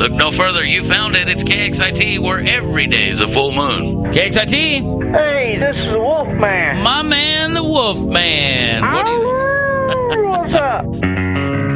Look no further. You found it. It's KXIT, where every day is a full moon. KXIT. Hey, this is the Wolfman. My man, the Wolfman. What's up?